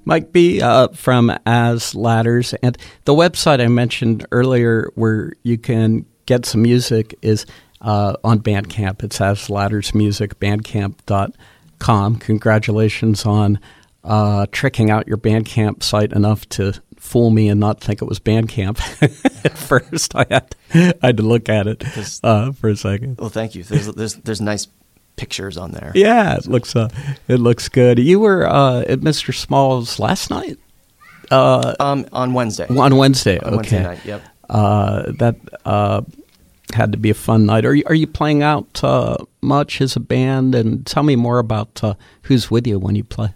Mike B. From As Ladders. And the website I mentioned earlier where you can get some music is on Bandcamp. It's As Ladders Music, bandcamp.com. Congratulations on tricking out your Bandcamp site enough to fool me and not think it was Bandcamp. At first, I had to look at it for a second. Well, thank you. There's nice pictures on there. Yeah, it looks good. You were at Mr. Small's last night? On Wednesday. On Wednesday, on okay. Wednesday night, yep. That had to be a fun night. Are you playing out much as a band? And tell me more about who's with you when you play.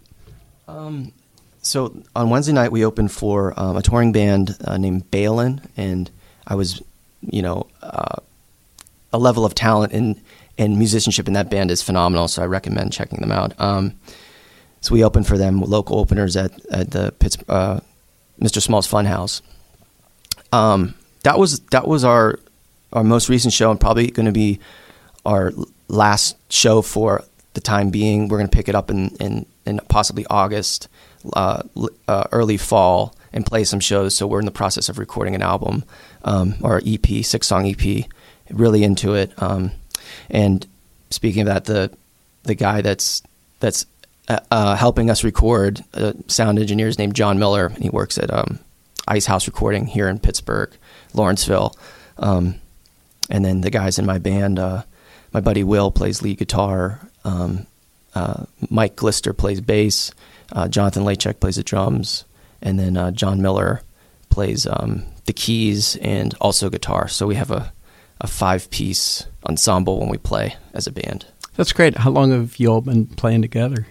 So on Wednesday night we opened for a touring band named Balin, and I was, a level of talent and musicianship in that band is phenomenal, so I recommend checking them out. So we opened for them, local openers at the Mr. Small's Funhouse. That was our most recent show, and probably going to be our last show for the time being. We're going to pick it up in possibly August, early fall, and play some shows. So we're in the process of recording an album, or EP, 6-song EP. Really into it. And speaking of that, the guy that's helping us record, sound engineer is named John Miller, and he works at Ice House Recording here in Pittsburgh, Lawrenceville. And then the guys in my band, my buddy Will plays lead guitar, Mike Glister plays bass, Jonathan Lachek plays the drums, and then John Miller plays the keys and also guitar. So we have a 5-piece ensemble when we play as a band. That's great. How long have you all been playing together?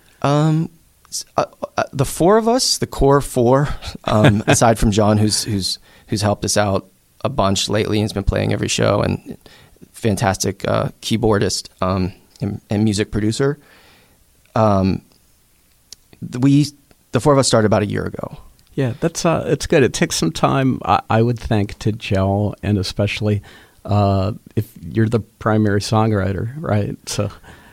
The four of us, the core four, aside from John, who's helped us out a bunch lately and has been playing every show, and fantastic keyboardist and music producer. The four of us started about a year ago. Yeah, that's it's good. It takes some time, I would think, to gel, and especially if you're the primary songwriter, right? So,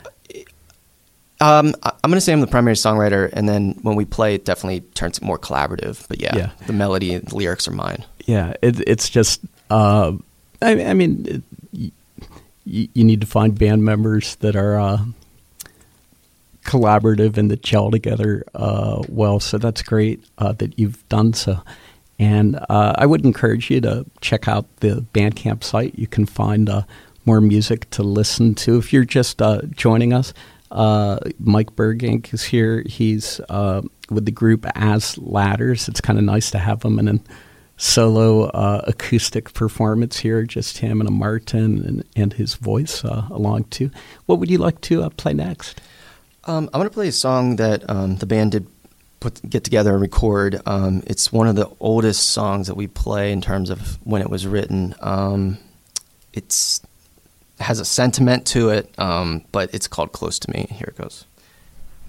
I'm going to say I'm the primary songwriter, and then when we play, it definitely turns more collaborative. But yeah. The melody and the lyrics are mine. Yeah, it's just, I mean, you need to find band members that are collaborative and that gel together well. So that's great that you've done so. And I would encourage you to check out the Bandcamp site. You can find more music to listen to. If you're just joining us, Mike Bergink is here. He's with the group As Ladders. It's kind of nice to have him in a solo acoustic performance here, just him and a Martin and his voice along too. What would you like to play next? I'm going to play a song that the band did get together and record. It's one of the oldest songs that we play in terms of when it was written. It has a sentiment to it, but it's called Close to Me. Here it goes.